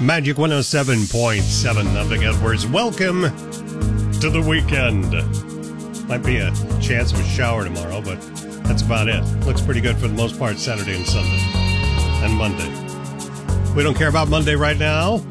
Magic 107.7. I'm Vic Edwards. Welcome to the weekend. Might be a chance of a shower tomorrow, but that's about it. Looks pretty good for the most part Saturday and Sunday and Monday. We don't care about Monday right now.